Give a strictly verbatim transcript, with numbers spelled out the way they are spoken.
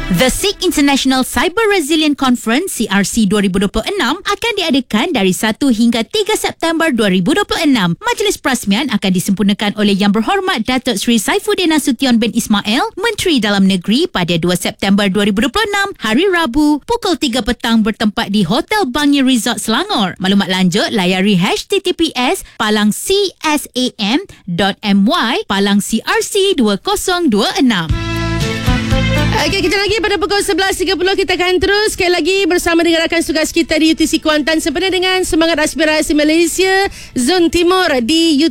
The S I K International Cyber Resilient Conference C R C dua ribu dua puluh enam akan diadakan dari satu hingga tiga September dua ribu dua puluh enam. Majlis perasmian akan disempurnakan oleh Yang Berhormat Datuk Seri Saifuddin Nasution bin Ismail, Menteri Dalam Negeri pada dua September dua ribu dua puluh enam, hari Rabu, pukul tiga petang bertempat di Hotel Bangi Resort Selangor. Maklumat lanjut layari h t t p s palang csam dot my palang c r c dua ribu dua puluh enam. Okey, kejap lagi pada pukul sebelas tiga puluh kita akan terus sekali lagi bersama dengan rakan tugas kita di U T C Kuantan sempena dengan Semangat Aspirasi Malaysia Zon Timur di U